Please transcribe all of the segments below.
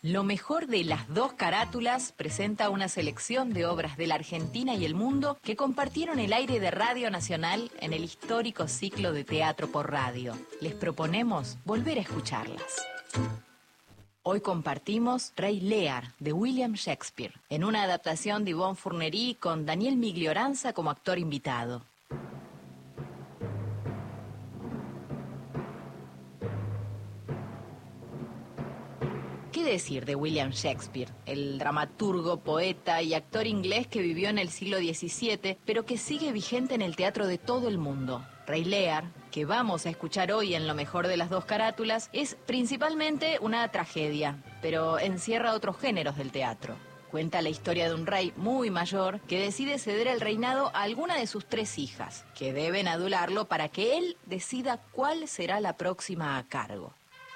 Lo mejor de las dos carátulas presenta una selección de obras de la Argentina y el mundo que compartieron el aire de Radio Nacional en el histórico ciclo de teatro por radio. Les proponemos volver a escucharlas. Hoy compartimos Rey Lear, de William Shakespeare, en una adaptación de Yvonne Fournery con Daniel Miglioranza como actor invitado. ¿Qué decir de William Shakespeare, el dramaturgo, poeta y actor inglés que vivió en el siglo XVII, pero que sigue vigente en el teatro de todo el mundo? Rey Lear, que vamos a escuchar hoy en Lo mejor de las dos carátulas, es principalmente una tragedia, pero encierra otros géneros del teatro. Cuenta la historia de un rey muy mayor que decide ceder el reinado a alguna de sus 3 hijas, que deben adularlo para que él decida cuál será la próxima a cargo.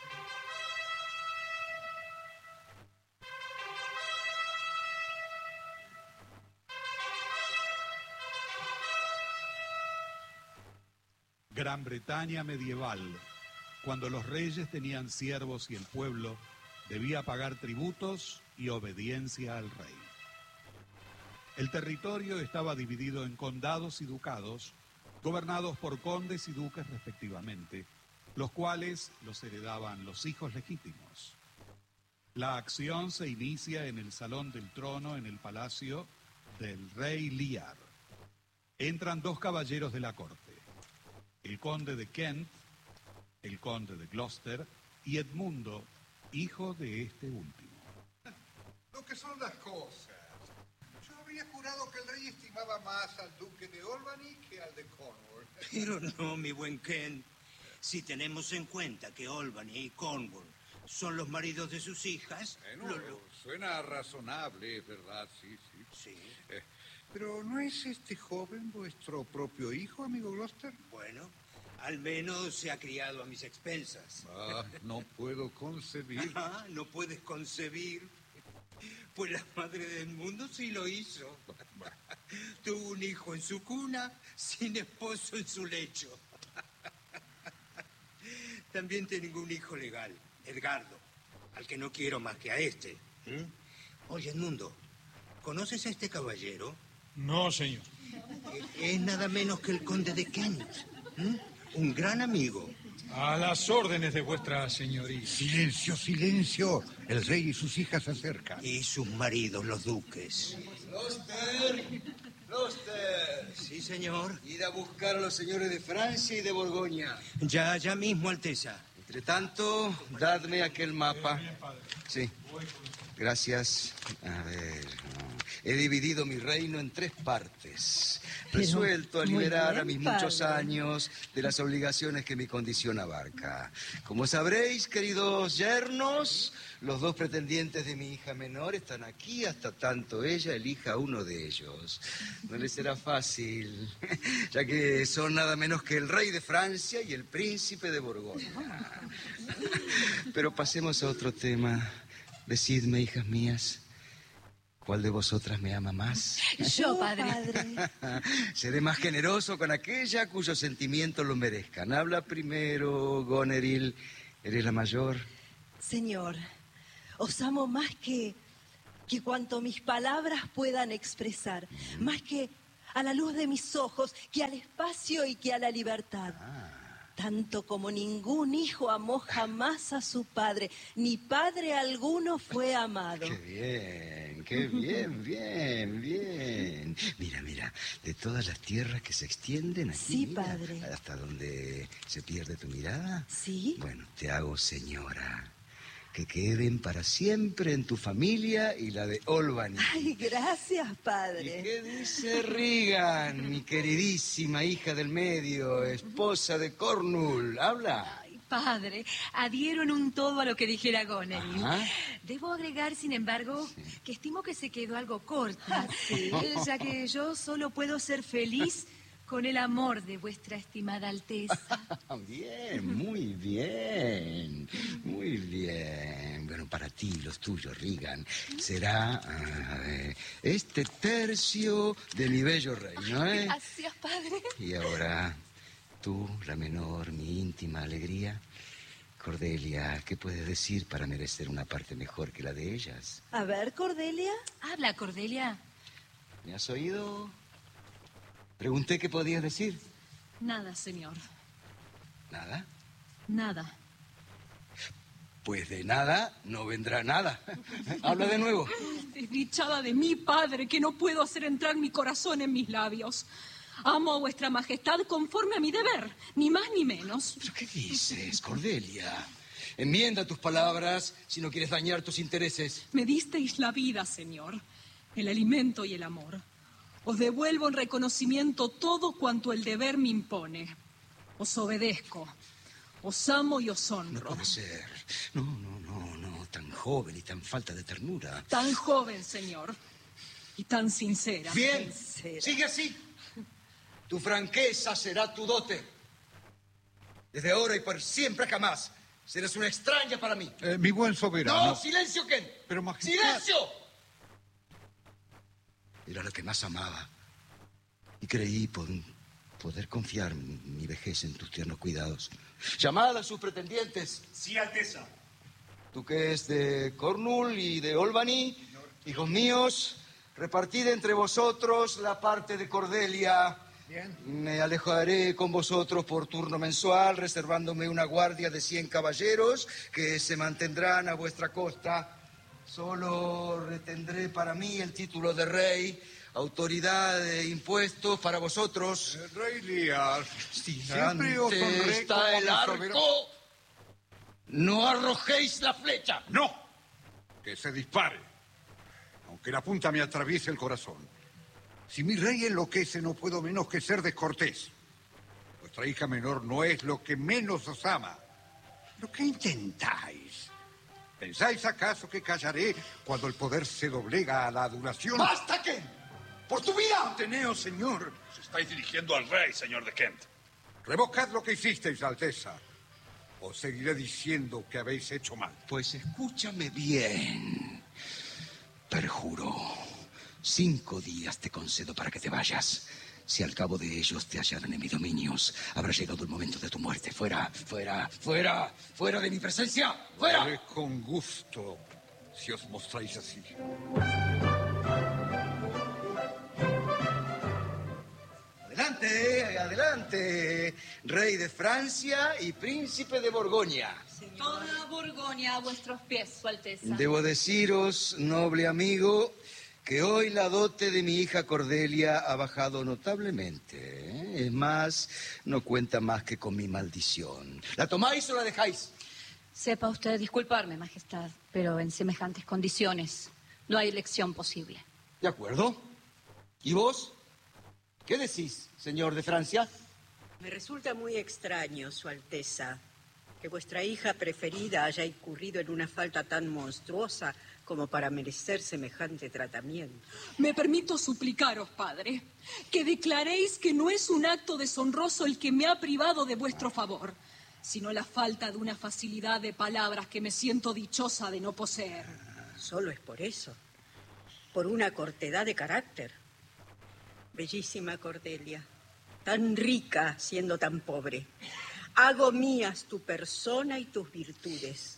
Gran Bretaña medieval, cuando los reyes tenían siervos y el pueblo debía pagar tributos y obediencia al rey. El territorio estaba dividido en condados y ducados, gobernados por condes y duques respectivamente, los cuales los heredaban los hijos legítimos. La acción se inicia en el Salón del Trono en el palacio del rey Lear. Entran 2 caballeros de la corte. El conde de Kent, el conde de Gloucester y Edmundo, hijo de este último. Lo que son las cosas. Yo habría jurado que el rey estimaba más al duque de Albany que al de Cornwall. Pero no, mi buen Kent. Si tenemos en cuenta que Albany y Cornwall son los maridos de sus hijas... Bueno, suena razonable, ¿verdad? Sí. Sí. Pero ¿no es este joven vuestro propio hijo, amigo Gloucester? Bueno, al menos se ha criado a mis expensas. No puedo concebir. ¿No puedes concebir? Pues la madre del mundo sí lo hizo. Tuvo un hijo en su cuna, sin esposo en su lecho. También tengo un hijo legal, Edgardo, al que no quiero más que a este. Oye, Edmundo, ¿conoces a este caballero? No, señor. Es nada menos que el conde de Kent. Un gran amigo. A las órdenes de vuestra señoría. Silencio, silencio. El rey y sus hijas se acercan. Y sus maridos, los duques. Gloucester. Sí, señor. Ir a buscar a los señores de Francia y de Borgoña. Ya mismo, Alteza. Entre tanto, dadme aquel mapa. Sí. Gracias. A ver. He dividido mi reino en 3 partes. Resuelto a liberar a mis muchos años de las obligaciones que mi condición abarca. Como sabréis, queridos yernos, los 2 pretendientes de mi hija menor están aquí hasta tanto ella elija a uno de ellos. No les será fácil, ya que son nada menos que el rey de Francia y el príncipe de Borgoña. Pero pasemos a otro tema. Decidme, hijas mías, ¿cuál de vosotras me ama más? Yo, padre. Seré más generoso con aquella cuyos sentimientos lo merezcan. Habla primero, Goneril. ¿Eres la mayor? Señor, os amo más que cuanto mis palabras puedan expresar. Más que a la luz de mis ojos, que al espacio y que a la libertad. Tanto como ningún hijo amó jamás a su padre, ni padre alguno fue amado. Qué bien. Mira, de todas las tierras que se extienden aquí, sí, padre. Hasta donde se pierde tu mirada. Sí. Bueno, te hago señora. Que queden para siempre en tu familia y la de Albany. Ay, gracias, padre. ¿Y qué dice Regan, mi queridísima hija del medio, esposa de Cornwall? ¿Habla? Ay, padre, adhiero en un todo a lo que dijera Goneril. Ajá. Debo agregar, sin embargo, que estimo que se quedó algo corta, ya que yo solo puedo ser feliz con el amor de vuestra estimada Alteza. Bien, muy bien. Bueno, para ti, los tuyos, Regan, será este tercio de mi bello reino, ¿eh? Gracias, padre. Y ahora, tú, la menor, mi íntima alegría, Cordelia, ¿qué puedes decir para merecer una parte mejor que la de ellas? A ver, Cordelia. Habla, Cordelia. ¿Me has oído? Pregunté qué podías decir. Nada, señor. ¿Nada? Nada. Pues de nada no vendrá nada. Habla de nuevo. Desdichada de mí, padre, que no puedo hacer entrar mi corazón en mis labios. Amo a vuestra majestad conforme a mi deber, ni más ni menos. ¿Pero qué dices, Cordelia? Enmienda tus palabras si no quieres dañar tus intereses. Me disteis la vida, señor, el alimento y el amor. Os devuelvo en reconocimiento todo cuanto el deber me impone. Os obedezco, os amo y os honro. No puede ser. No, tan joven y tan falta de ternura. Tan joven, señor, y tan sincera. Bien, sigue así. Tu franqueza será tu dote. Desde ahora y por siempre jamás serás una extraña para mí. Mi buen soberano. ¡No, silencio, Ken! Pero, majestad... ¡Silencio! Era lo que más amaba. Y creí poder confiar mi vejez en tus tiernos cuidados. Llamad a sus pretendientes. Sí, Alteza. Duques de Cornwall y de Albany, hijos míos, repartid entre vosotros la parte de Cordelia. Bien. Me alejaré con vosotros por turno mensual, reservándome una guardia de 100 caballeros que se mantendrán a vuestra costa. Solo retendré para mí el título de rey, autoridad de impuestos para vosotros. Rey Lear, Siempre os honré está como el mi arco. soberano. No arrojéis la flecha. ¡No! Que se dispare, aunque la punta me atraviese el corazón. Si mi rey enloquece, no puedo menos que ser descortés. Vuestra hija menor no es lo que menos os ama. ¿Pero qué intentáis? ¿Pensáis acaso que callaré cuando el poder se doblega a la adulación? ¡Basta, Kent! ¡Por tu vida! Ateneo, señor. Se estáis dirigiendo al rey, señor de Kent. Revocad lo que hicisteis, Alteza. Os seguiré diciendo que habéis hecho mal. Pues escúchame bien. Perjuro, 5 días te concedo para que te vayas. Si al cabo de ellos te hallaran en mis dominios, habrá llegado el momento de tu muerte. Fuera, fuera, fuera, fuera de mi presencia. ¡Fuera! Haré con gusto si os mostráis así. Adelante, adelante. Rey de Francia y príncipe de Borgoña. Toda Borgoña a vuestros pies, Su Alteza. Debo deciros, noble amigo, que hoy la dote de mi hija Cordelia ha bajado notablemente, ¿eh? Es más, no cuenta más que con mi maldición. ¿La tomáis o la dejáis? Sepa usted disculparme, majestad, pero en semejantes condiciones no hay elección posible. De acuerdo. ¿Y vos? ¿Qué decís, señor de Francia? Me resulta muy extraño, Su Alteza, que vuestra hija preferida haya incurrido en una falta tan monstruosa como para merecer semejante tratamiento. Me permito suplicaros, padre, que declaréis que no es un acto deshonroso el que me ha privado de vuestro favor, sino la falta de una facilidad de palabras que me siento dichosa de no poseer. Solo es por eso, por una cortedad de carácter. Bellísima Cordelia, tan rica siendo tan pobre. Hago mías tu persona y tus virtudes.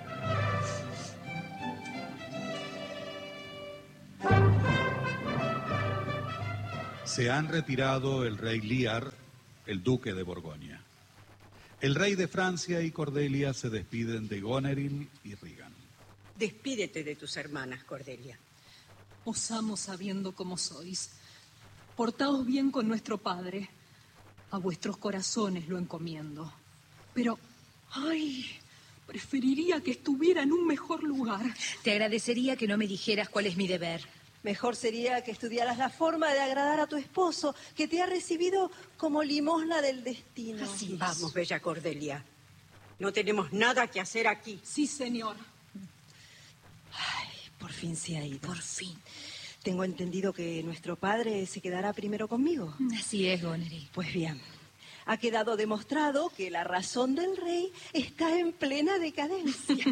Se han retirado el rey Lear, el duque de Borgoña. El rey de Francia y Cordelia se despiden de Goneril y Regan. Despídete de tus hermanas, Cordelia. Os amo sabiendo cómo sois. Portaos bien con nuestro padre. A vuestros corazones lo encomiendo. Pero, preferiría que estuviera en un mejor lugar. Te agradecería que no me dijeras cuál es mi deber. Mejor sería que estudiaras la forma de agradar a tu esposo, que te ha recibido como limosna del destino. Así vamos, bella Cordelia. No tenemos nada que hacer aquí. Sí, señor. Ay, por fin se ha ido. Por fin. Tengo entendido que nuestro padre se quedará primero conmigo. Así es, Goneril. Pues bien, ha quedado demostrado que la razón del rey está en plena decadencia.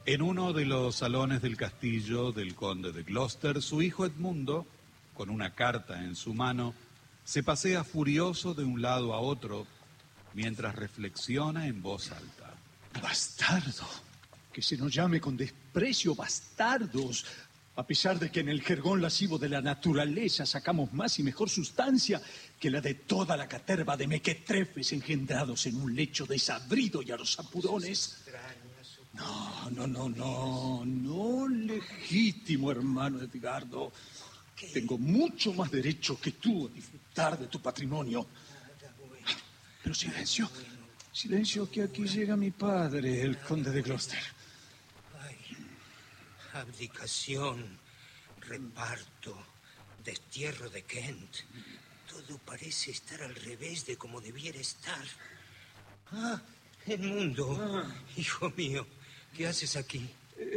En uno de los salones del castillo del conde de Gloucester, su hijo Edmundo, con una carta en su mano, se pasea furioso de un lado a otro mientras reflexiona en voz alta. Bastardo. Que se nos llame con desprecio bastardos, a pesar de que en el jergón lascivo de la naturaleza sacamos más y mejor sustancia que la de toda la caterva de mequetrefes engendrados en un lecho desabrido y a los apurones. No, legítimo hermano Edgardo. Tengo mucho más derecho que tú a disfrutar de tu patrimonio. Pero silencio, que aquí llega mi padre, el conde de Gloucester. Abdicación, reparto, destierro de Kent. Todo parece estar al revés de como debiera estar. Edmundo, hijo mío, ¿qué haces aquí?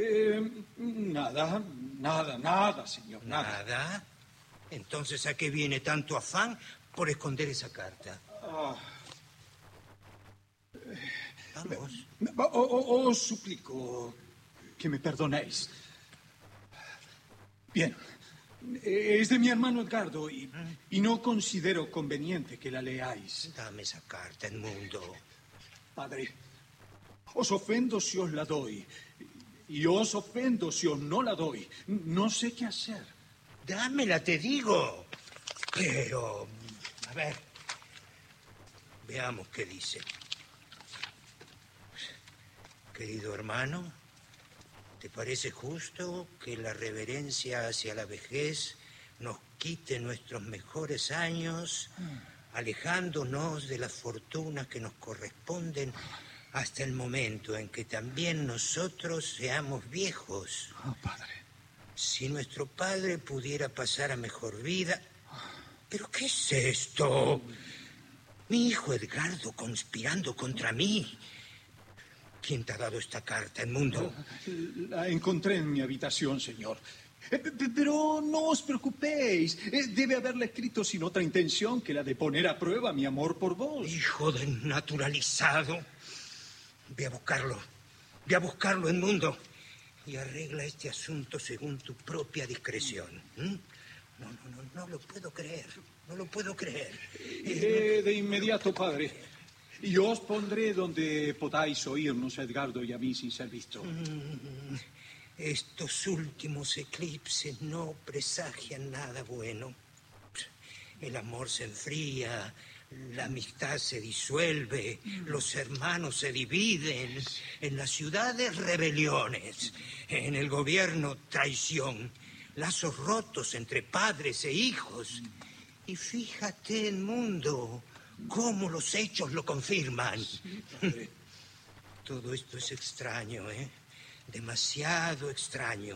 Nada, señor, nada. ¿Nada? Entonces, ¿a qué viene tanto afán por esconder esa carta? Vamos. Os suplico que me perdonéis. Bien, es de mi hermano Edgardo y no considero conveniente que la leáis. Dame esa carta, Edmundo. Padre, os ofendo si os la doy y os ofendo si os no la doy. No sé qué hacer. Dámela, te digo. Pero, a ver, veamos qué dice. Querido hermano, ¿te parece justo que la reverencia hacia la vejez nos quite nuestros mejores años, alejándonos de las fortunas que nos corresponden hasta el momento en que también nosotros seamos viejos? Padre. Si nuestro padre pudiera pasar a mejor vida... ¿Pero qué es esto? Mi hijo Edgardo conspirando contra mí. ¿Quién te ha dado esta carta, Edmundo? La encontré en mi habitación, señor. Pero no os preocupéis. Debe haberla escrito sin otra intención que la de poner a prueba mi amor por vos. Hijo del naturalizado. Ve a buscarlo, Edmundo. Y arregla este asunto según tu propia discreción. No lo puedo creer. De inmediato, padre. Y os pondré donde podáis oírnos, Edgardo y a mí, sin ser visto. Estos últimos eclipses no presagian nada bueno. El amor se enfría, la amistad se disuelve, los hermanos se dividen, en las ciudades rebeliones, en el gobierno traición, lazos rotos entre padres e hijos. Y fíjate, Edmundo, cómo los hechos lo confirman. Todo esto es extraño, ¿eh? Demasiado extraño.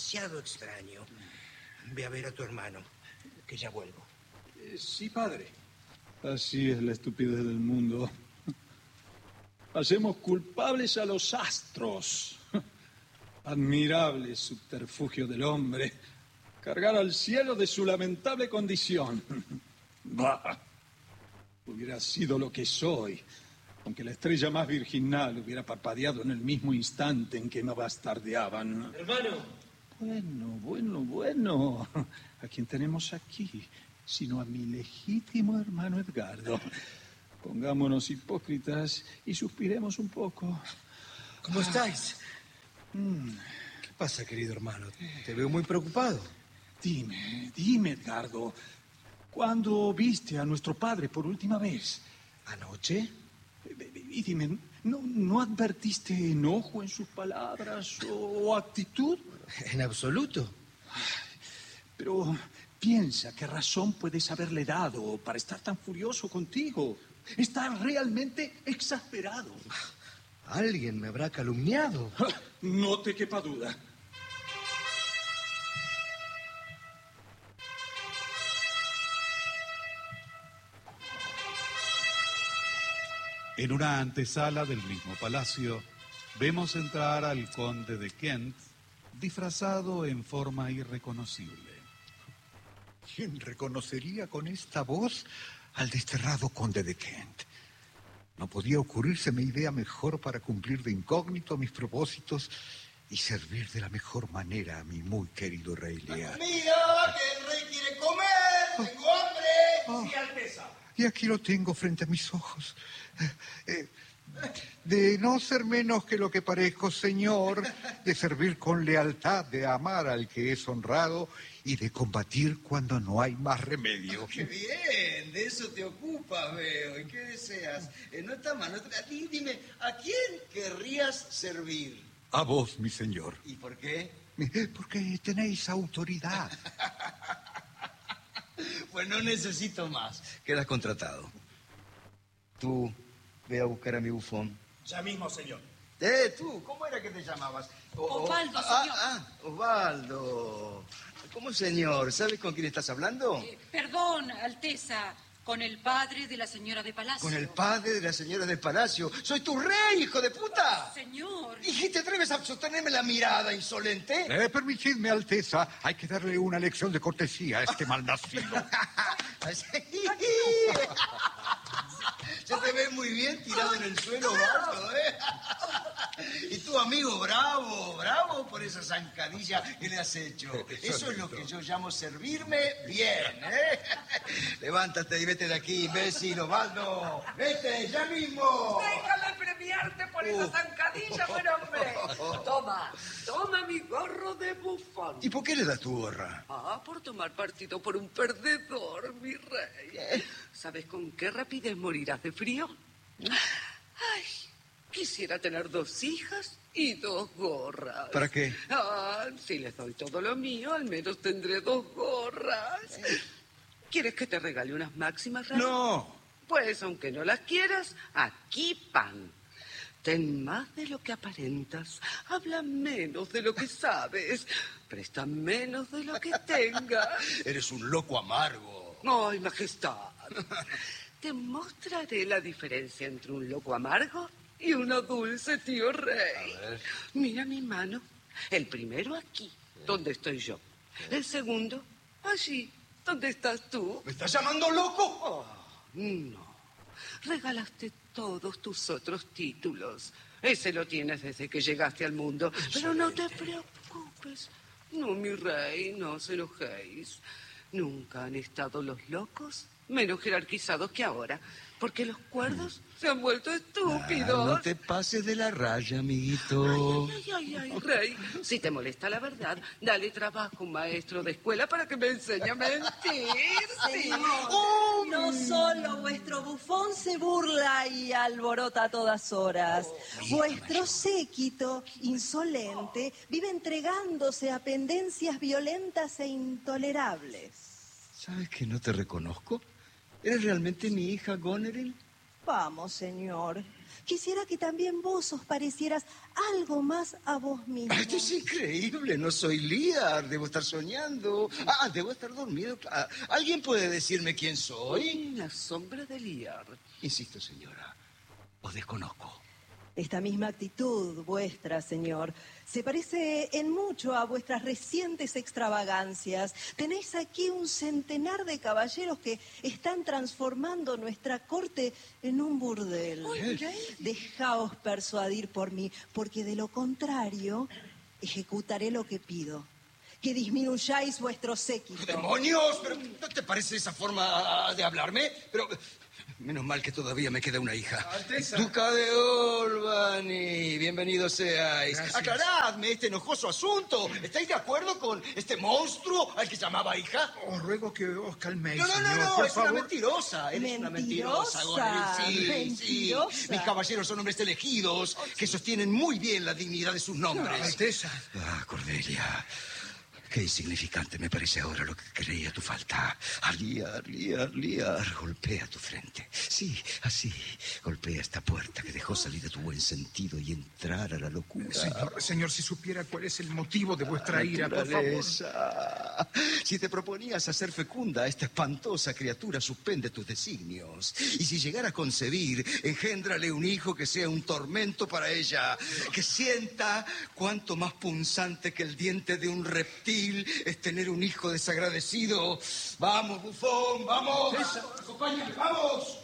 Ve a ver a tu hermano, que ya vuelvo. Sí, padre. Así es la estupidez del mundo. Hacemos culpables a los astros. Admirable subterfugio del hombre. Cargar al cielo de su lamentable condición. Bah. Hubiera sido lo que soy, aunque la estrella más virginal hubiera parpadeado en el mismo instante en que me bastardeaban. Hermano. Bueno. ¿A quién tenemos aquí? Sino a mi legítimo hermano Edgardo. Pongámonos hipócritas y suspiremos un poco. ¿Cómo estáis? ¿Qué pasa, querido hermano? Te veo muy preocupado. Dime, Edgardo. ¿Cuándo viste a nuestro padre por última vez? ¿Anoche? Y dime, ¿no advertiste enojo en sus palabras o actitud? En absoluto. Pero piensa qué razón puedes haberle dado para estar tan furioso contigo. Está realmente exasperado. Alguien me habrá calumniado. No te quepa duda. En una antesala del mismo palacio, vemos entrar al conde de Kent, disfrazado en forma irreconocible. ¿Quién reconocería con esta voz al desterrado conde de Kent? No podía ocurrírseme idea mejor para cumplir de incógnito mis propósitos y servir de la mejor manera a mi muy querido rey Lear. Mira, que el rey quiere comer, tengo hambre. Sí, Alteza. Y aquí lo tengo frente a mis ojos. De no ser menos que lo que parezco, señor, de servir con lealtad, de amar al que es honrado y de combatir cuando no hay más remedio. ¡Qué bien! De eso te ocupas, veo. ¿Y qué deseas? No está mal. Dime, ¿a quién querrías servir? A vos, mi señor. ¿Y por qué? Porque tenéis autoridad. Pues no necesito más. Quedas contratado. Tú, ve a buscar a mi bufón. Ya mismo, señor. Tú, ¿cómo era que te llamabas? Osvaldo, señor. Osvaldo. ¿Cómo, señor? ¿Sabes con quién estás hablando? Perdón, Alteza, con el padre de la señora de Palacio. Con el padre de la señora de Palacio. ¡Soy tu rey, hijo de puta! Señor. ¿Y te atreves a sostenerme la mirada, insolente? Permitidme, Alteza, hay que darle una lección de cortesía a este malnacido. Se te ve muy bien tirado en el suelo, Osvaldo, ¿eh? Y tu amigo, bravo por esa zancadilla que le has hecho. Eso es lo que yo llamo servirme bien, ¿eh? Levántate y vete de aquí, imbécil, Osvaldo. Vete, ya mismo. Déjame premiarte por esa zancadilla, buen hombre. Toma mi gorro de bufón. ¿Y por qué le das tu gorra? Por tomar partido por un perdedor, mi rey. ¿Sabes con qué rapidez morirás de frío? Ay, quisiera tener 2 hijas y 2 gorras. ¿Para qué? Si les doy todo lo mío, al menos tendré 2 gorras. ¿Quieres que te regale unas máximas, rey? No. Pues, aunque no las quieras, aquí pan. Ten más de lo que aparentas, habla menos de lo que sabes, presta menos de lo que tengas. Eres un loco amargo. Ay, majestad. Te mostraré la diferencia entre un loco amargo y uno dulce, tío rey. A ver. Mira mi mano. El primero aquí, donde estoy yo. El segundo, allí, donde estás tú. ¿Me estás llamando loco? No. Regalaste todos tus otros títulos. Ese lo tienes desde que llegaste al mundo. Pero no te preocupes. No, mi rey, no os enojéis. Nunca han estado los locos menos jerarquizados que ahora, porque los cuerdos se han vuelto estúpidos. No te pases de la raya, amiguito. Ay, rey. Si te molesta la verdad, dale trabajo a un maestro de escuela para que me enseñe a mentir. Señor, no solo vuestro bufón se burla y alborota a todas horas. Vuestro séquito insolente vive entregándose a pendencias violentas e intolerables. ¿Sabes que no te reconozco? ¿Eres realmente mi hija, Goneril? Vamos, señor. Quisiera que también vos os parecieras algo más a vos mismo. Esto es increíble, no soy Lear, debo estar soñando. Debo estar dormido. ¿Alguien puede decirme quién soy? La sombra de Lear. Insisto, señora, os desconozco. Esta misma actitud vuestra, señor, se parece en mucho a vuestras recientes extravagancias. Tenéis aquí un centenar de caballeros que están transformando nuestra corte en un burdel. Dejaos persuadir por mí, porque de lo contrario ejecutaré lo que pido. Que disminuyáis vuestro séquito. ¡Demonios! ¿Pero no te parece esa forma de hablarme? Pero menos mal que todavía me queda una hija. Alteza. Duca de Albany, bienvenidos seáis. Gracias. Aclaradme este enojoso asunto. ¿Estáis de acuerdo con este monstruo al que llamaba hija? Os ruego que os calméis, No, señor, por es favor. una mentirosa. Eres una mentirosa, Goneril. Mentirosa. Sí. Mis caballeros son hombres elegidos que sostienen muy bien la dignidad de sus nombres. Alteza. Cordelia. Qué insignificante me parece ahora lo que creía tu falta. Lear, golpea tu frente. Sí, así. Golpea esta puerta que dejó salir a tu buen sentido y entrar a la locura. Señor, si supiera cuál es el motivo de vuestra ira, por favor. Naturaleza. Si te proponías hacer fecunda a esta espantosa criatura, suspende tus designios. Y si llegara a concebir, engéndrale un hijo que sea un tormento para ella. Que sienta cuánto más punzante que el diente de un reptil es tener un hijo desagradecido. Vamos, bufón, vamos. Acompáñame, vamos.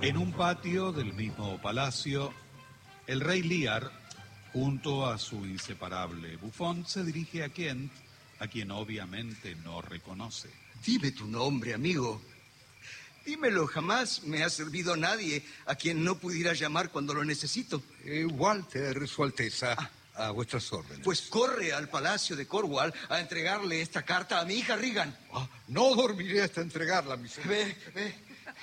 En un patio del mismo palacio, el rey Lear, junto a su inseparable bufón, se dirige a Kent, a quien obviamente no reconoce. Dime tu nombre, amigo. Dímelo, jamás me ha servido nadie a quien no pudiera llamar cuando lo necesito. Walter, Su Alteza, a vuestras órdenes. Pues corre al palacio de Cornwall a entregarle esta carta a mi hija Regan. No dormiré hasta entregarla, mi señor. Ve.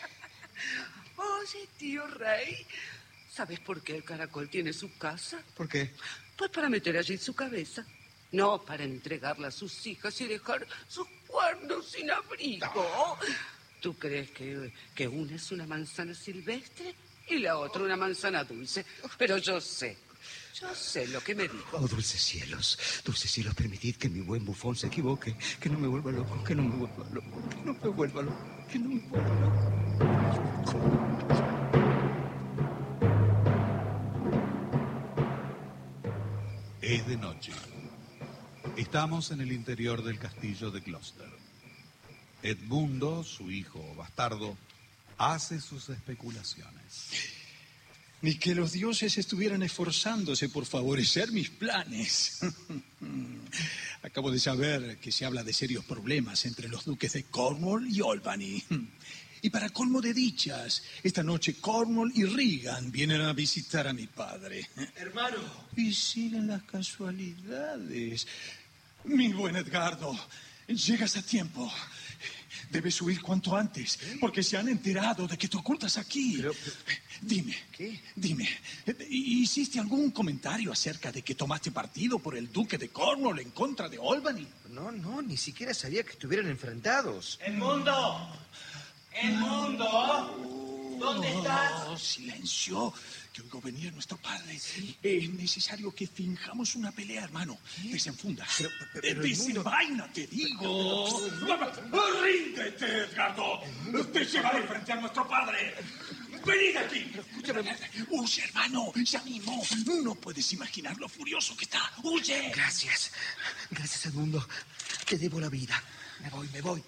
Oye, tío Rey, ¿sabes por qué el caracol tiene su casa? ¿Por qué? Pues para meter allí su cabeza. No para entregarla a sus hijas y dejar sus cuernos sin abrigo. ¿Tú crees que una es una manzana silvestre y la otra una manzana dulce? Pero yo sé lo que me dijo. Oh, dulces cielos, permitid que mi buen bufón se equivoque, que no me vuelva loco, que no me vuelva loco, que no me vuelva loco, que no me vuelva loco. Es de noche. Estamos en el interior del castillo de Gloucester. Edmundo, su hijo bastardo, hace sus especulaciones. Ni que los dioses estuvieran esforzándose por favorecer mis planes. Acabo de saber que se habla de serios problemas entre los duques de Cornwall y Albany. Y para colmo de dichas, esta noche Cornwall y Regan vienen a visitar a mi padre. Hermano. Y siguen las casualidades. Mi buen Edgardo, llegas a tiempo. Debes huir cuanto antes, porque se han enterado de que te ocultas aquí. Dime, ¿qué? Dime, ¿hiciste algún comentario acerca de que tomaste partido por el duque de Cornwall en contra de Albany? No, ni siquiera sabía que estuvieran enfrentados. ¡El mundo! ¡El mundo! ¿Dónde estás? Silencio, que oigo venir nuestro padre. Es necesario que finjamos una pelea, hermano. Desenfunda. Pero Desenvaina, te digo. ¡Ríndete, Edgardo! ¡Te llevaré frente a nuestro padre! ¡Venid aquí! ¡Huye, hermano! ¡Se animó! No puedes imaginar lo furioso que está. ¡Huye! Gracias, Edmundo. Te debo la vida. Me voy.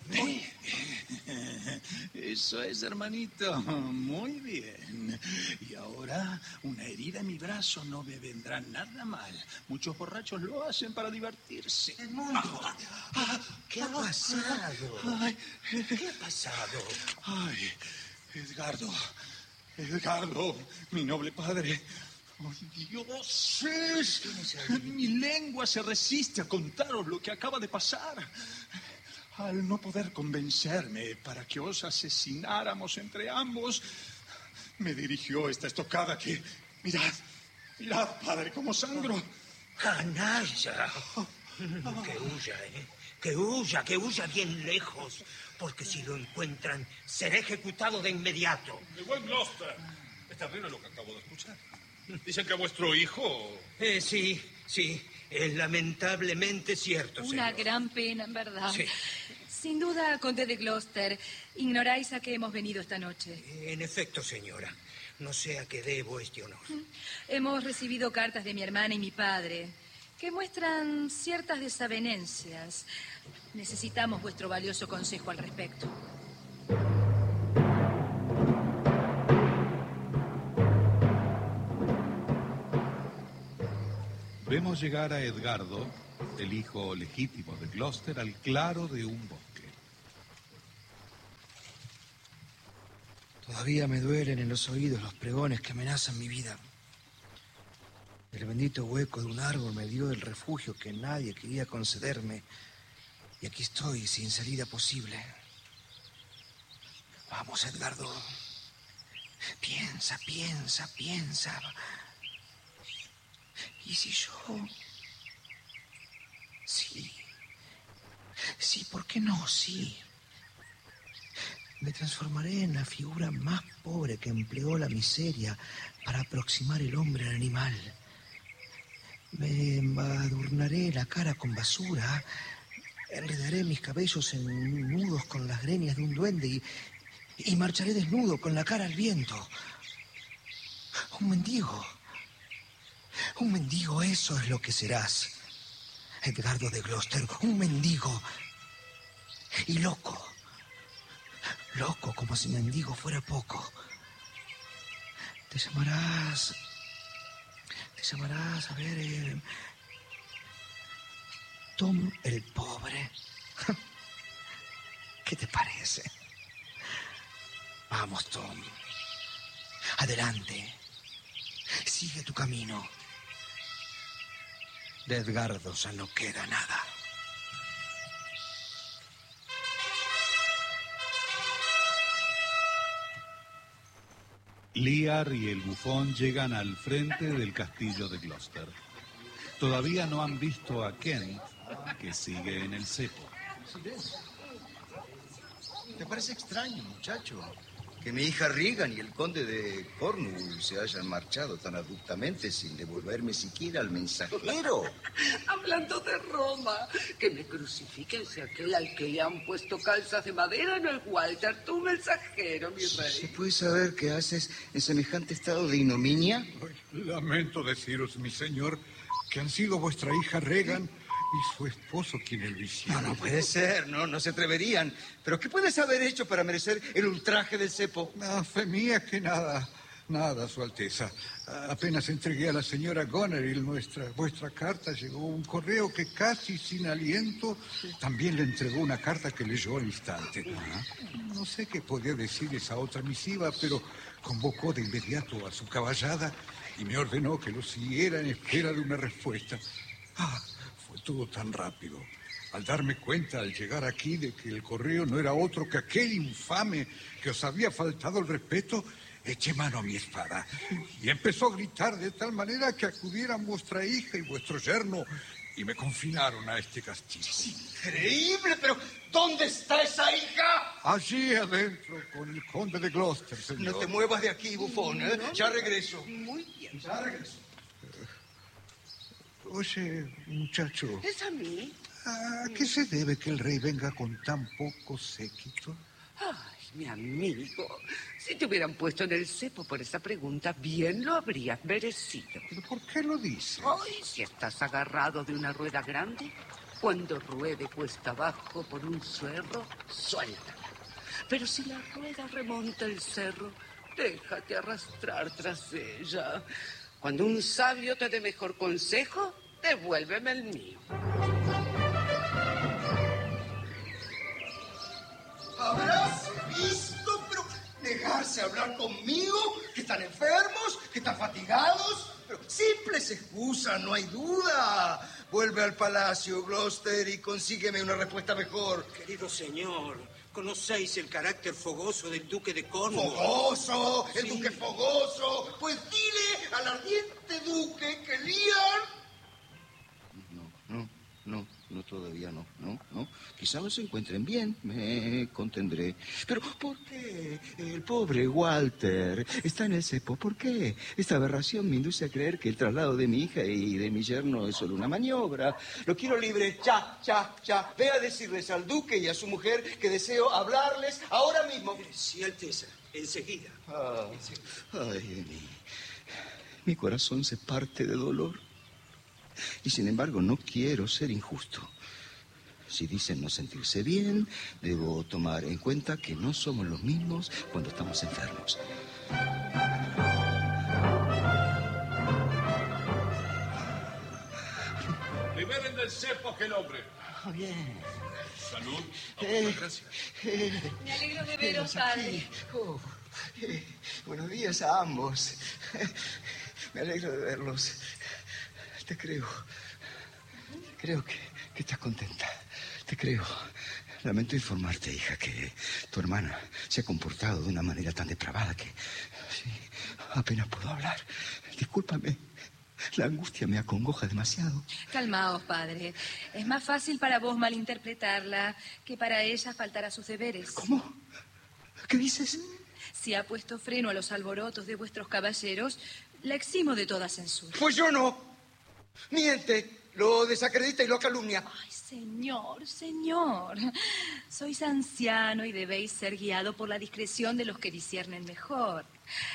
Eso es, hermanito. Muy bien. Y ahora, una herida en mi brazo no me vendrá nada mal. Muchos borrachos lo hacen para divertirse. ¿Qué ha pasado? ¿Qué ha pasado? Ay, Edgardo, mi noble padre. ¡Oh, dioses! Mi lengua se resiste a contaros lo que acaba de pasar. Al no poder convencerme para que os asesináramos entre ambos, me dirigió esta estocada que... Mirad, padre, cómo sangro. ¡Canalla! Que huya bien lejos, porque si lo encuentran, será ejecutado de inmediato. Mi buen Gloucester, es terrible lo que acabo de escuchar. Dicen que vuestro hijo... Sí, es lamentablemente cierto, Una señor. gran pena, en verdad. Sí. Sin duda, conde de Gloucester, ignoráis a qué hemos venido esta noche. En efecto, señora. No sé a qué debo este honor. Hemos recibido cartas de mi hermana y mi padre que muestran ciertas desavenencias. Necesitamos vuestro valioso consejo al respecto. Vemos llegar a Edgardo, el hijo legítimo de Gloucester, al claro de un bosque. Todavía me duelen en los oídos los pregones que amenazan mi vida. El bendito hueco de un árbol me dio el refugio que nadie quería concederme. Y aquí estoy, sin salida posible. Vamos, Edgardo. Piensa. ¿Y si yo...? Sí, ¿por qué no? Sí. Me transformaré en la figura más pobre que empleó la miseria para aproximar el hombre al animal. Me embadurnaré la cara con basura, enredaré mis cabellos en nudos con las greñas de un duende y marcharé desnudo con la cara al viento. Un mendigo, eso es lo que serás. Edgardo de Gloucester, un mendigo. Y loco como si mendigo fuera poco. Te llamarás, a ver, Tom el Pobre. ¿Qué te parece? Vamos, Tom. Adelante. Sigue tu camino. De Edgardosa no queda nada. Lear y el bufón llegan al frente del castillo de Gloucester. Todavía no han visto a Kent, que sigue en el cepo. ¿Te parece extraño, muchacho, que mi hija Regan y el conde de Cornwall se hayan marchado tan abruptamente sin devolverme siquiera al mensajero? Hablando de Roma, que me crucifiquen si aquel al que le han puesto calzas de madera no es Walter, tu mensajero, mi rey. ¿Se puede saber qué haces en semejante estado de ignominia? Lamento deciros, mi señor, que han sido vuestra hija Regan y su esposo quienes lo hicieron. No puede ser, no se atreverían. ¿Pero qué puedes haber hecho para merecer el ultraje del cepo? Fe mía que nada, su Alteza. Apenas entregué a la señora Goneril vuestra carta, llegó un correo que casi sin aliento también le entregó una carta que leyó al instante. No sé qué podía decir esa otra misiva, pero convocó de inmediato a su caballada y me ordenó que lo siguiera en espera de una respuesta. Fue todo tan rápido. Al darme cuenta, al llegar aquí, de que el correo no era otro que aquel infame que os había faltado el respeto, eché mano a mi espada y empezó a gritar de tal manera que acudieran vuestra hija y vuestro yerno y me confinaron a este castillo. ¡Es increíble! Pero ¿dónde está esa hija? Allí adentro, con el conde de Gloucester, señor. No te muevas de aquí, bufón, ¿eh? Ya regreso. Muy bien. Ya regreso. Oye, muchacho. ¿Es a mí? ¿A qué se debe que el rey venga con tan poco séquito? Ay, mi amigo, si te hubieran puesto en el cepo por esa pregunta, bien lo habrías merecido. ¿Pero por qué lo dices? Ay, si estás agarrado de una rueda grande, cuando ruede cuesta abajo por un cerro, suéltala. Pero si la rueda remonta el cerro, déjate arrastrar tras ella. Cuando un sabio te dé mejor consejo, devuélveme el mío. ¿Habrás visto? Pero negarse a hablar conmigo, que están enfermos, que están fatigados. Pero simples excusas, no hay duda. Vuelve al palacio, Gloucester, y consígueme una respuesta mejor. Querido señor, ¿conocéis el carácter fogoso del duque de Cornwall? ¡Fogoso! ¡El duque fogoso! Pues dile al ardiente duque que Lear... No, todavía no. Quizá no se encuentren bien, me contendré. Pero ¿por qué el pobre Walter está en el cepo? ¿Por qué? Esta aberración me induce a creer que el traslado de mi hija y de mi yerno es solo una maniobra. Lo quiero libre, ya. Ve a decirles al duque y a su mujer que deseo hablarles ahora mismo. Sí, Alteza, enseguida. Ay, mi corazón se parte de dolor. Y sin embargo, no quiero ser injusto. Si dicen no sentirse bien, debo tomar en cuenta que no somos los mismos cuando estamos enfermos. Liberen del cepo a aquel hombre. Bien. Salud. Muchas gracias. Me alegro de veros, padre. Buenos días a ambos. Me alegro de verlos. Te creo. Creo que estás contenta. Te creo. Lamento informarte, hija, que tu hermana se ha comportado de una manera tan depravada que apenas puedo hablar. Discúlpame. La angustia me acongoja demasiado. Calmaos, padre. Es más fácil para vos malinterpretarla que para ella faltar a sus deberes. ¿Cómo? ¿Qué dices? Si ha puesto freno a los alborotos de vuestros caballeros, la eximo de toda censura. Pues yo no. Miente, lo desacredita y lo calumnia. Ay, señor. Sois anciano y debéis ser guiado por la discreción de los que disciernen mejor.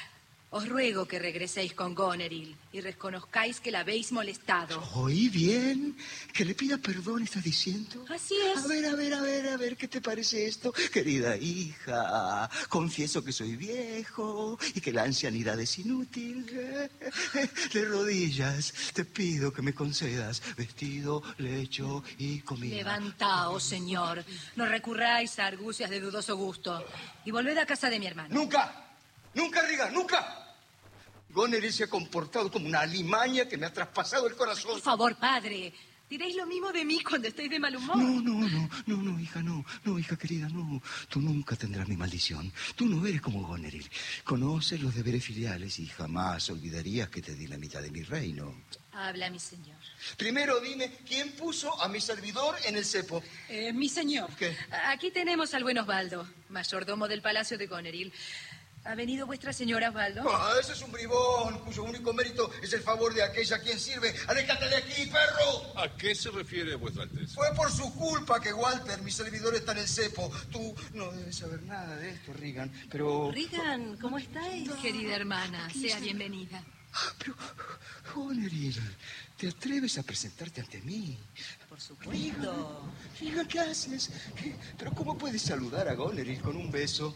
Os ruego que regreséis con Goneril y reconozcáis que la habéis molestado. ¿Oí bien? ¿Que le pida perdón, estás diciendo? Así es. A ver, ¿qué te parece esto? Querida hija, confieso que soy viejo y que la ancianidad es inútil. De rodillas, te pido que me concedas vestido, lecho y comida. Levantaos, señor. No recurráis a argucias de dudoso gusto. Y volved a casa de mi hermano. ¡Nunca! ¡Nunca, Regan! ¡Nunca! Goneril se ha comportado como una alimaña que me ha traspasado el corazón. Por favor, padre. ¿Diréis lo mismo de mí cuando estéis de mal humor? No, hija, no, hija querida, no. Tú nunca tendrás mi maldición. Tú no eres como Goneril. Conoces los deberes filiales y jamás olvidarías que te di la mitad de mi reino. Habla, mi señor. Primero dime, ¿quién puso a mi servidor en el cepo? Mi señor. ¿Qué? Aquí tenemos al buen Osvaldo, mayordomo del palacio de Goneril. ¿Ha venido vuestra señora, Osvaldo? Ese es un bribón cuyo único mérito es el favor de aquella a quien sirve. ¡Aléjate de aquí, perro! ¿A qué se refiere, vuestra alteza? Fue por su culpa que Walter, mi servidor, está en el cepo. Tú no debes saber nada de esto, Regan, pero... Regan, ¿cómo estáis? Querida hermana, sea bienvenida. Pero, Goneril, ¿te atreves a presentarte ante mí? Por supuesto. Regan, ¿qué haces? ¿Pero cómo puedes saludar a Goneril con un beso?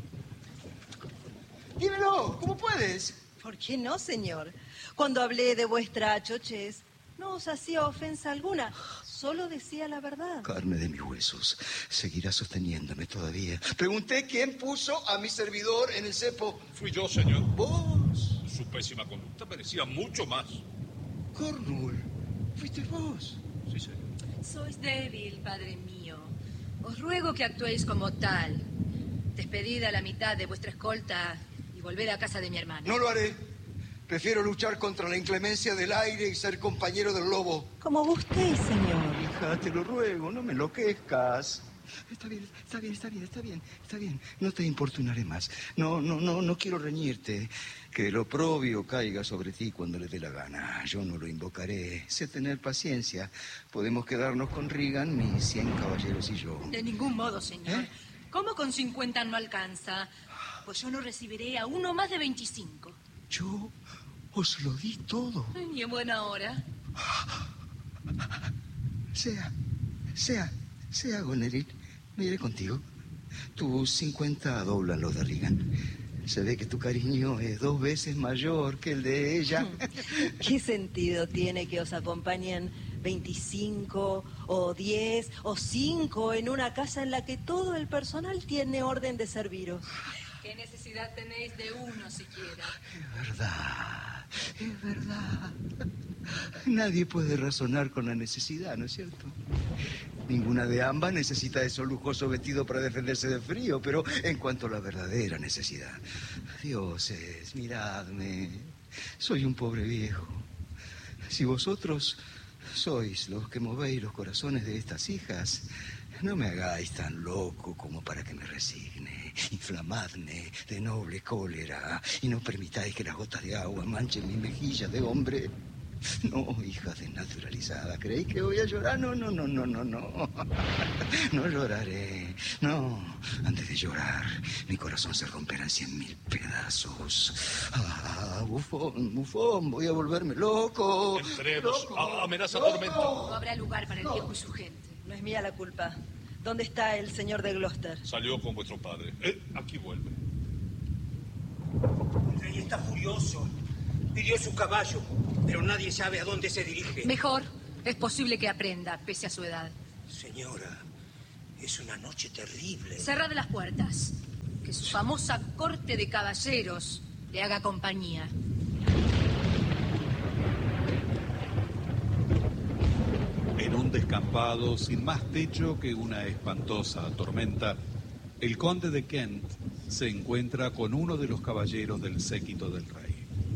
Dímelo, ¿cómo puedes? ¿Por qué no, señor? Cuando hablé de vuestra chochez, no os hacía ofensa alguna. Solo decía la verdad. Carne de mis huesos. Seguirá sosteniéndome todavía. Pregunté quién puso a mi servidor en el cepo. Fui yo, señor. ¿Vos? Su pésima conducta merecía mucho más. Cornwall, ¿fuiste vos? Sí, señor. Sois débil, padre mío. Os ruego que actuéis como tal. Despedid a la mitad de vuestra escolta y volver a casa de mi hermano. No lo haré. Prefiero luchar contra la inclemencia del aire y ser compañero del lobo. Como gustéis, señor. Hija, te lo ruego, no me enloquezcas. Está bien. No te importunaré más. No quiero reñirte. Que el oprobio caiga sobre ti cuando le dé la gana. Yo no lo invocaré. Sé tener paciencia. Podemos quedarnos con Regan, mis 100 caballeros y yo. De ningún modo, señor. ¿Cómo con 50 no alcanza? Pues yo no recibiré a uno más de 25. Yo os lo di todo. Y en buena hora. Sea, Goneril. Me iré contigo. Tus 50 doblan los de Regan. Se ve que tu cariño es 2 veces mayor que el de ella. ¿Qué sentido tiene que os acompañen 25 o 10 o 5 en una casa en la que todo el personal tiene orden de serviros? ¿Qué necesidad tenéis de uno siquiera? Es verdad. Nadie puede razonar con la necesidad, ¿no es cierto? Ninguna de ambas necesita de su lujoso vestido para defenderse del frío, pero en cuanto a la verdadera necesidad... Dioses, miradme. Soy un pobre viejo. Si vosotros sois los que movéis los corazones de estas hijas, no me hagáis tan loco como para que me resigne. Inflamadme de noble cólera y no permitáis que las gotas de agua manchen mis mejillas de hombre. No, hija desnaturalizada, ¿creéis que voy a llorar? No. No lloraré. No, antes de llorar, mi corazón se romperá en 100.000 pedazos. Bufón, voy a volverme loco. Entremos. Amenaza tormenta. No habrá lugar para el viejo y su gente. No es mía la culpa. ¿Dónde está el señor de Gloucester? Salió con vuestro padre. Aquí vuelve. El rey está furioso. Pidió su caballo, pero nadie sabe a dónde se dirige. Mejor. Es posible que aprenda, pese a su edad. Señora, es una noche terrible. Cerrad las puertas. Que su famosa corte de caballeros le haga compañía. En un descampado sin más techo que una espantosa tormenta, el conde de Kent se encuentra con uno de los caballeros del séquito del rey.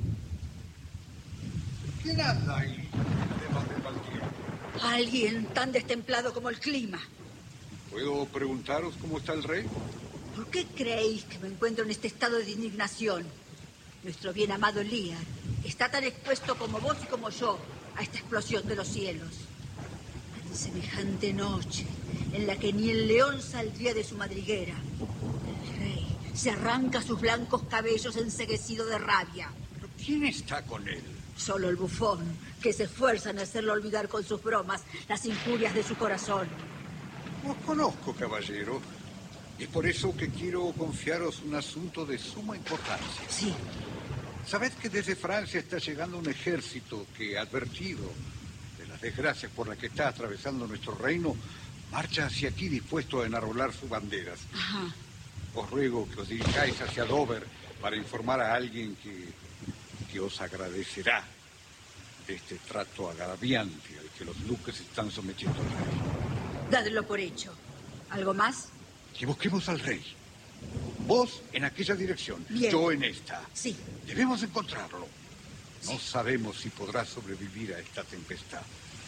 ¿Quién anda ahí? Además de cualquiera. Alguien tan destemplado como el clima. ¿Puedo preguntaros cómo está el rey? ¿Por qué creéis que me encuentro en este estado de indignación? Nuestro bien amado Lear está tan expuesto como vos y como yo a esta explosión de los cielos. En semejante noche en la que ni el león saldría de su madriguera, el rey se arranca sus blancos cabellos enceguecido de rabia. ¿Pero quién está con él? Solo el bufón, que se esfuerza en hacerlo olvidar con sus bromas las injurias de su corazón. Os conozco, caballero. Es por eso que quiero confiaros un asunto de suma importancia. Sí. Sabed que desde Francia está llegando un ejército que, advertido de las desgracias por las que está atravesando nuestro reino, marcha hacia aquí dispuesto a enarbolar sus banderas. Ajá. Os ruego que os dirijáis hacia Dover para informar a alguien que os agradecerá de este trato agraviante al que los duques están sometiendo al rey. Dadlo por hecho. ¿Algo más? Que busquemos al rey. Vos en aquella dirección, Bien. yo en esta. Sí. Debemos encontrarlo. No sabemos si podrá sobrevivir a esta tempestad.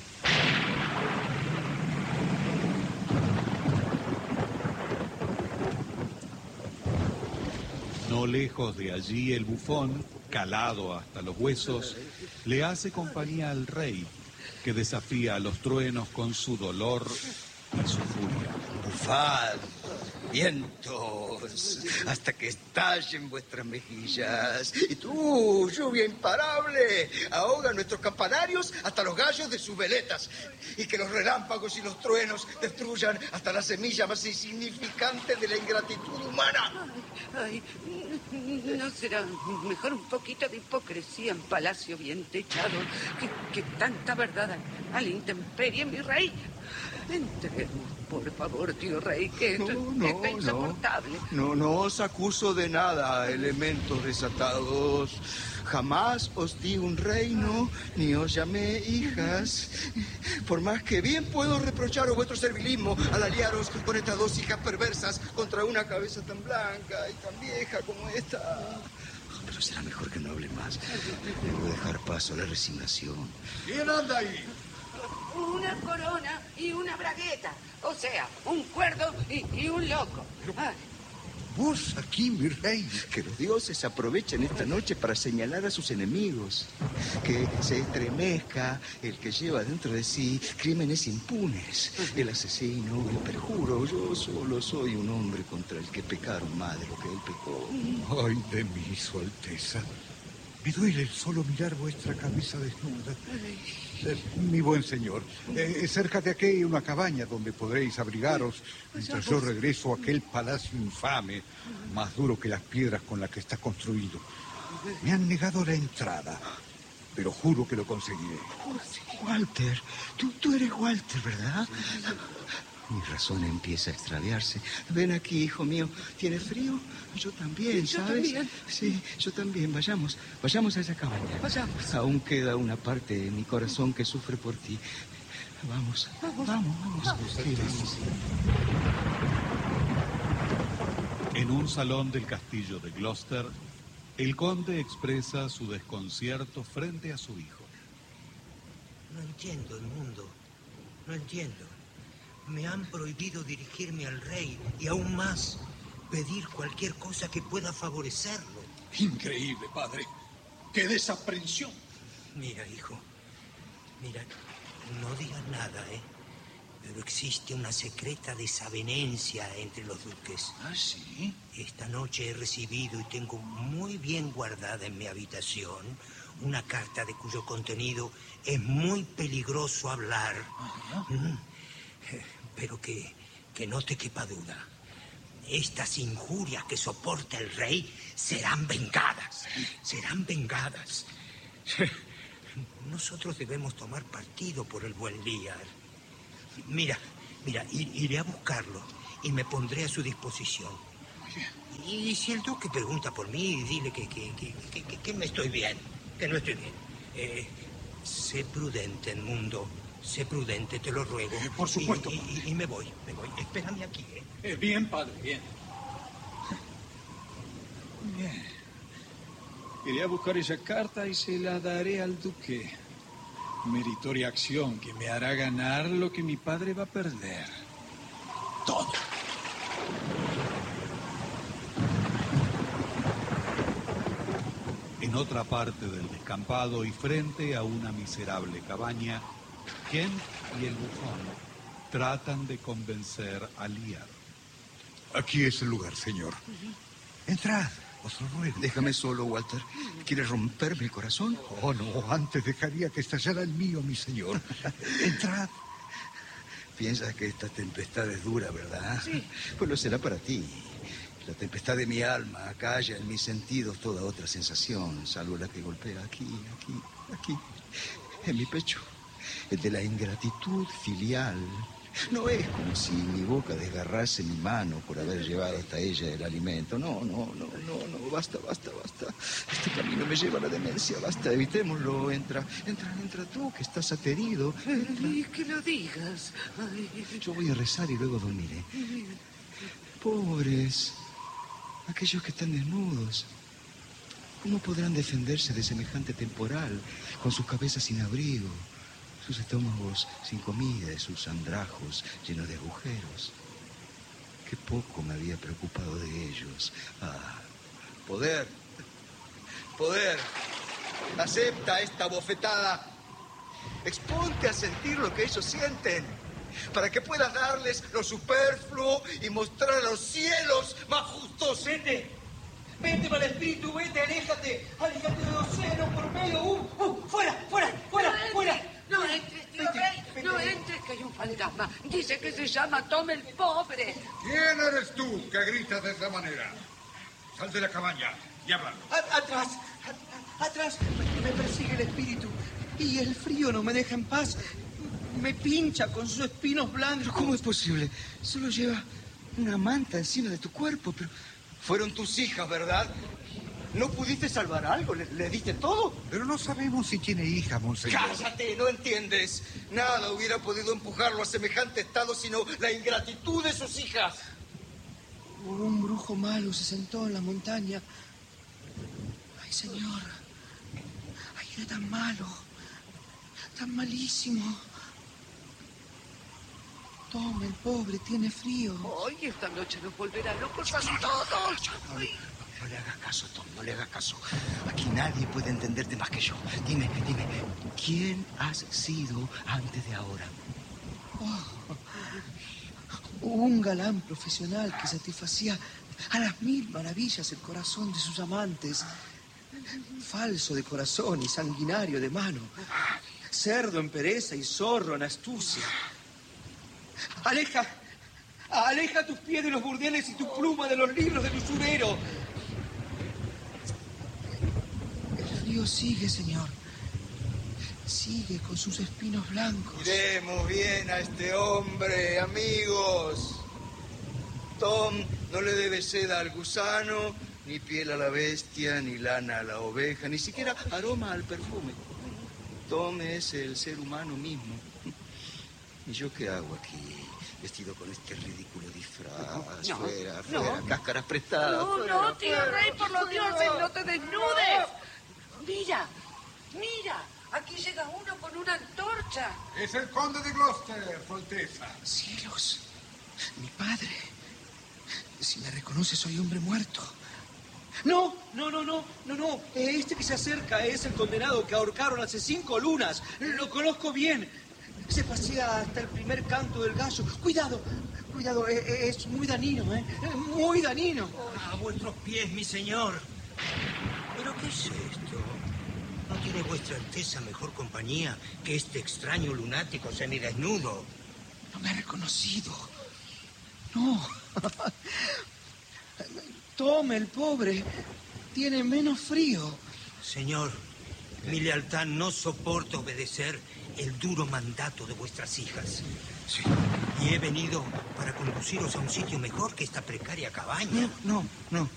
No lejos de allí, el bufón, calado hasta los huesos, le hace compañía al rey, que desafía a los truenos con su dolor y su furia. Bufad, vientos, hasta que estallen vuestras mejillas. Y tú, lluvia imparable, ahoga nuestros campanarios hasta los gallos de sus veletas. Y que los relámpagos y los truenos destruyan hasta la semilla más insignificante de la ingratitud humana. Ay, ¿no será mejor un poquito de hipocresía en palacio bien techado que tanta verdad a la intemperie, mi rey? Entremos, por favor, tío rey, que esto está insoportable. No os acuso de nada, elementos desatados. Jamás os di un reino, ni os llamé hijas. Por más que bien puedo reprocharos vuestro servilismo al aliaros con estas dos hijas perversas contra una cabeza tan blanca y tan vieja como esta. Pero será mejor que no hable más. Debo dejar paso a la resignación. ¿Quién anda ahí? Una corona y una bragueta. O sea, un cuerdo y un loco. Ay. Vos aquí, mi rey. Que los dioses aprovechen esta noche para señalar a sus enemigos. Que se estremezca el que lleva dentro de sí crímenes impunes. El asesino, el perjuro. Yo solo soy un hombre contra el que pecaron más de lo que él pecó. Ay de mí, su alteza. Me duele el solo mirar vuestra cabeza desnuda. Mi buen señor, cerca de aquí hay una cabaña donde podréis abrigaros mientras yo regreso a aquel palacio infame, más duro que las piedras con las que está construido. Me han negado la entrada, pero juro que lo conseguiré. Walter, tú eres Walter, ¿verdad? Mi razón empieza a extraviarse. Ven aquí, hijo mío. ¿Tienes frío? Yo también, Yo ¿sabes? también. Sí, yo también. Vayamos a esa cabaña. Vayamos. Aún queda una parte de mi corazón que sufre por ti. Vamos. Sí, vamos. En un salón del castillo de Gloucester, el conde expresa su desconcierto frente a su hijo. No entiendo el mundo. No entiendo. Me han prohibido dirigirme al rey y aún más pedir cualquier cosa que pueda favorecerlo. Increíble, padre. ¡Qué desaprensión! Mira, hijo. Mira, no digas nada, ¿eh? Pero existe una secreta desavenencia entre los duques. ¿Ah, sí? Esta noche he recibido y tengo muy bien guardada en mi habitación una carta de cuyo contenido es muy peligroso hablar. Pero que no te quepa duda. Estas injurias que soporta el rey serán vengadas. Serán vengadas. Nosotros debemos tomar partido por el buen Lear. Mira, iré a buscarlo y me pondré a su disposición. Y si el duque pregunta por mí, dile que no estoy bien, que no estoy bien. Sé prudente, Edmundo. Sé prudente, te lo ruego. Por supuesto. Y me voy. Espérame aquí, ¿eh? Bien, padre, bien. Bien. Iré a buscar esa carta y se la daré al duque. Meritoria acción que me hará ganar lo que mi padre va a perder. Todo. En otra parte del descampado y frente a una miserable cabaña, Kent y el bufón tratan de convencer a Lear. Aquí es el lugar, señor. Entrad, os lo ruego. Déjame solo, Walter. ¿Quieres romperme el corazón? Oh, no, antes dejaría que estallara el mío, mi señor. Entrad. Piensas que esta tempestad es dura, ¿verdad? Sí. Pues lo será para ti. La tempestad de mi alma acalla en mis sentidos toda otra sensación, salvo la que golpea aquí, en mi pecho. El de la ingratitud filial. No es como si mi boca desgarrase mi mano por haber llevado hasta ella el alimento. No, basta. Este camino me lleva a la demencia, basta, evitémoslo. Entra tú, que estás aterido. Y que lo digas. Ay. Yo voy a rezar y luego dormiré. Pobres, aquellos que están desnudos. ¿Cómo podrán defenderse de semejante temporal, con sus cabezas sin abrigo, sus estómagos sin comida y sus andrajos llenos de agujeros? Qué poco me había preocupado de ellos. Ah, poder. Acepta esta bofetada. Exponte a sentir lo que ellos sienten, para que puedas darles lo superfluo y mostrar a los cielos más justos. Vete, mal espíritu, vete, aléjate de los celos por medio. Fuera. No entres, tío Rey, no entres, que hay un fantasma. Dice que se llama Tom el Pobre. ¿Quién eres tú que gritas de esa manera? Sal de la cabaña y habla. Atrás, me persigue el espíritu. Y el frío no me deja en paz. Me pincha con sus espinos blancos. ¿Cómo es posible? Solo lleva una manta encima de tu cuerpo, pero... Fueron tus hijas, ¿verdad? ¿No pudiste salvar algo? ¿Le diste todo? Pero no sabemos si tiene hija, monseñor. ¡Cállate! No entiendes. Nada hubiera podido empujarlo a semejante estado sino la ingratitud de sus hijas. Un brujo malo se sentó en la montaña. Ay, señor. Ay, era tan malo. Tan malísimo. Tom, el pobre, tiene frío. Hoy esta noche nos volverá locos a todos. No le hagas caso, Tom, no le hagas caso. Aquí nadie puede entenderte más que yo. Dime, ¿quién has sido antes de ahora? Un galán profesional que satisfacía a las mil maravillas el corazón de sus amantes. Falso de corazón y sanguinario de mano. Cerdo en pereza y zorro en astucia. Aleja tus pies de los burdeles y tu pluma de los libros del usurero. El frío sigue, señor. Sigue con sus espinos blancos. Miremos bien a este hombre, amigos. Tom no le debe seda al gusano, ni piel a la bestia, ni lana a la oveja, ni siquiera aroma al perfume. Tom es el ser humano mismo. ¿Y yo qué hago aquí? Vestido con este ridículo disfraz. Fuera, cáscaras prestadas. No, tío Rey, por los dioses, no te desnudes. Mira, aquí llega uno con una antorcha. Es el conde de Gloucester, Su Alteza. Cielos, mi padre. Si me reconoce, soy hombre muerto. No. Este que se acerca es el condenado que ahorcaron hace 5 lunas. Lo conozco bien. Se pasea hasta el primer canto del gallo. Cuidado, es muy danino, muy danino. A vuestros pies, mi señor. ¿Pero qué es esto? ¿No tiene vuestra Alteza mejor compañía que este extraño lunático semidesnudo? No me ha reconocido. No. Tom, el pobre, tiene menos frío. Señor, mi lealtad no soporta obedecer el duro mandato de vuestras hijas. Sí. Y he venido para conduciros a un sitio mejor que esta precaria cabaña. No.